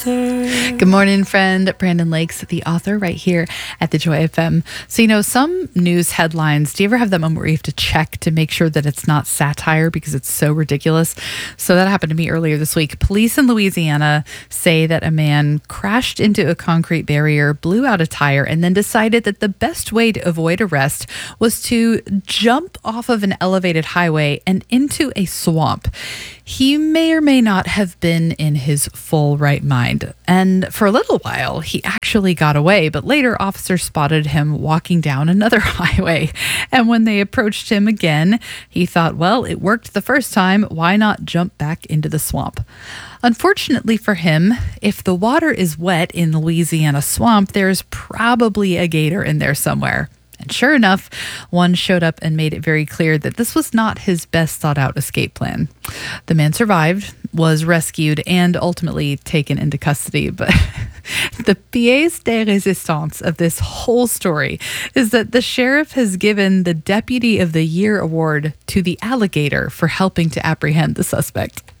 Good morning, friend. Brandon Lakes, the author, right here at the Joy FM. So, some news headlines, do you ever have that moment where you have to check to make sure that it's not satire because it's so ridiculous? So that happened to me earlier this week. Police in Louisiana say that a man crashed into a concrete barrier, blew out a tire, and then decided that the best way to avoid arrest was to jump off of an elevated highway and into a swamp. He may or may not have been in his full right mind. And for a little while, he actually got away. But later, officers spotted him walking down another highway. And when they approached him again, he thought, well, it worked the first time. Why not jump back into the swamp? Unfortunately for him, if the water is wet in the Louisiana swamp, there's probably a gator in there somewhere. And sure enough, one showed up and made it very clear that this was not his best thought out escape plan. The man survived, was rescued, and ultimately taken into custody. But the pièce de résistance of this whole story is that the sheriff has given the Deputy of the Year award to the alligator for helping to apprehend the suspect.